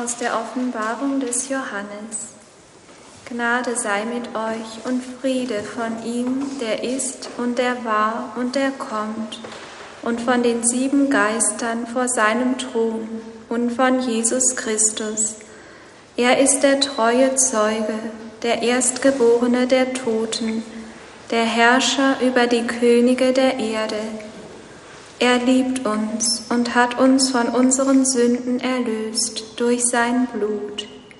Aus der Offenbarung des Johannes. Gnade sei mit euch und Friede von ihm, der ist und der war und der kommt, und von den 7 Geistern vor seinem Thron und von Jesus Christus. Er ist der treue Zeuge, der Erstgeborene der Toten, der Herrscher über die Könige der Erde. Er liebt uns und hat uns von unseren Sünden erlöst durch sein Blut.